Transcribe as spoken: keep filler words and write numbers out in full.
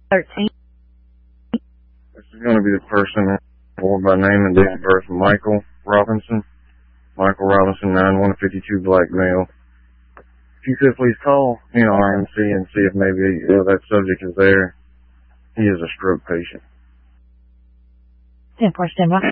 thirteen. This is going to be the person or by name and date of birth, Michael Robinson. Michael Robinson, nine one fifty-two, black male. If you could please call, you know, R M C and see if maybe you know, that subject is there. He is a stroke patient. ten four, stand by.